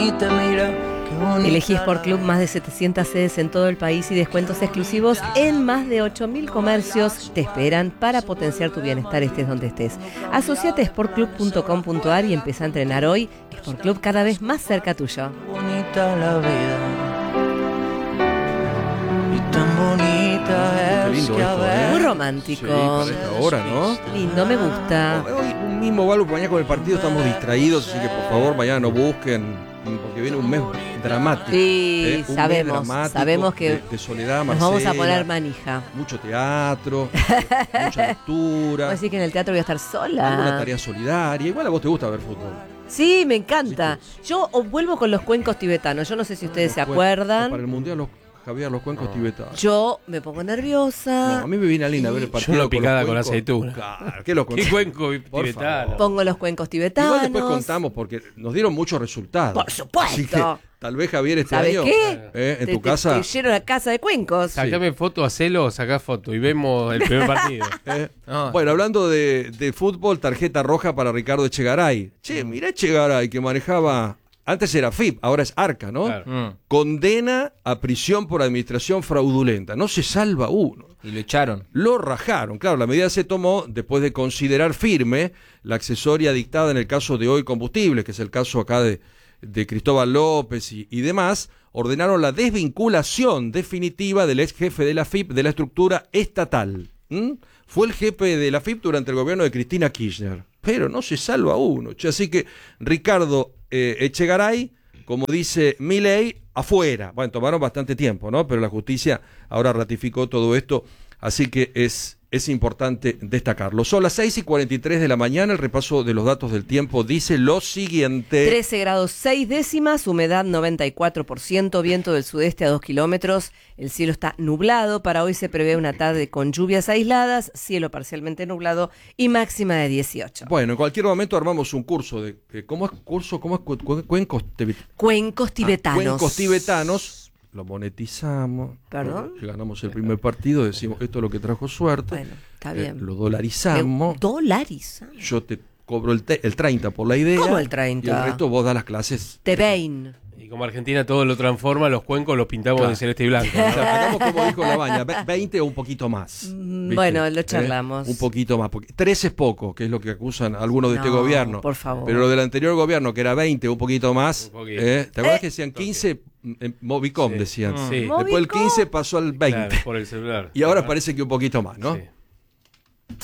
y te mira. Elegí Sport Club, más de 700 sedes en todo el país y descuentos exclusivos en más de 8.000 comercios te esperan para potenciar tu bienestar estés donde estés. Asociate a sportclub.com.ar y empieza a entrenar hoy. Sport Club cada vez más cerca tuyo. Bonita la vida y tan bonita Qué es lindo que a esto, ver. Muy romántico. Sí, para esta hora, ¿no? Lindo, me gusta. Hoy un mismo valor, mañana con el partido estamos distraídos, así que por favor mañana no busquen, porque viene un mes dramático. Sí, Un mes sabemos dramático que de soledad, nos Marcela, vamos a poner manija. mucho teatro, mucha lectura, ¿Vos decís que en el teatro voy a estar alguna sola? tarea solidaria. Igual a vos te gusta ver fútbol. Sí, me encanta. Yo vuelvo con los cuencos tibetanos. Yo no sé si ustedes se acuerdan. Para el Mundial, Javier, los cuencos tibetanos. Yo me pongo nerviosa. No, a mí me viene linda ver el partido. Yo lo picada con los cuencos. aceituna. Claro, ¿qué los ¿Qué cuenco Por tibetano? favor. Pongo los cuencos tibetanos. Igual después contamos porque nos dieron muchos resultados. Por supuesto. Así que tal vez, Javier, este ¿Sabes año qué? en tu casa. Te lleno la casa de cuencos. Sacame foto, hacelo, sacá foto y vemos el primer partido. No. Bueno, hablando de fútbol, tarjeta roja para Ricardo Echegaray. Che, mirá Echegaray que manejaba. Antes era FIP, ahora es Arca, ¿no? Claro. Condena a prisión por administración fraudulenta. No se salva uno. Y lo echaron. Lo rajaron. Claro, la medida se tomó después de considerar firme la accesoria dictada en el caso de Hoy Combustibles, que es el caso acá de Cristóbal López y demás. Ordenaron la desvinculación definitiva del ex jefe de la FIP de la estructura estatal. Fue el jefe de la FIP durante el gobierno de Cristina Kirchner. Pero no se salva uno. Che, así que Ricardo Echegaray, como dice Milei, afuera. Bueno, tomaron bastante tiempo, ¿no? Pero la justicia ahora ratificó todo esto, así que es importante destacarlo. Son las 6:43 de la mañana, el repaso de los datos del tiempo dice lo siguiente. 13 grados 6 décimas, humedad 94%, viento del sudeste a 2 kilómetros, el cielo está nublado, para hoy se prevé una tarde con lluvias aisladas, cielo parcialmente nublado y máxima de 18. Bueno, en cualquier momento armamos un curso de ¿cómo es cuencos Cuencos tibetanos. Cuencos tibetanos. Lo monetizamos. ¿Perdón? Ganamos el primer partido, decimos esto es lo que trajo suerte. Bueno, está bien. Lo dolarizamos. ¿Dolarizamos? Yo te cobro el 30 por la idea. ¿Cómo el 30? Y el resto vos das las clases. Te vein. Y como Argentina todo lo transforma, los cuencos los pintamos Claro. de celeste y blanco. O sea, hagamos como dijo la baña, 20 o un poquito más. ¿viste? Bueno, lo charlamos. Un poquito más. Porque 13 es poco, que es lo que acusan algunos de este No, gobierno. por favor. Pero lo del anterior gobierno, que era 20 o un poquito más. Un poquito. ¿Te acuerdas que decían 15? En Movicom Sí. decían. Sí. Después el 15 pasó al 20. Claro, por el celular. Y ahora parece que un poquito más, ¿no? Sí.